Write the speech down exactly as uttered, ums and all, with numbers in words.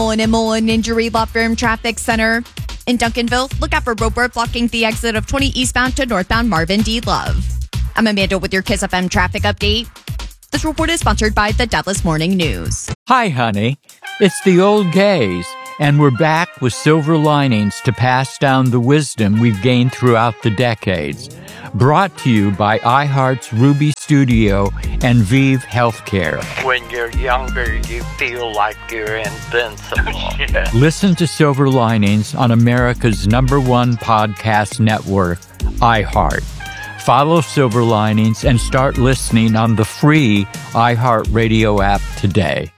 Mullen and Mullen Injury Law Firm Traffic Center. In Duncanville, look out for roadwork blocking the exit of twenty eastbound to northbound Marvin D. Love. I'm Amanda with your Kiss F M traffic update. This report is sponsored by the Dallas Morning News. Hi, honey. It's the old gays, and we're back with silver linings to pass down the wisdom we've gained throughout the decades. Brought to you by iHeart's Ruby Studio and Vive Healthcare. When you're younger, you feel like you're invincible. Yeah. Listen to Silver Linings on America's number one podcast network, iHeart. Follow Silver Linings and start listening on the free iHeartRadio app today.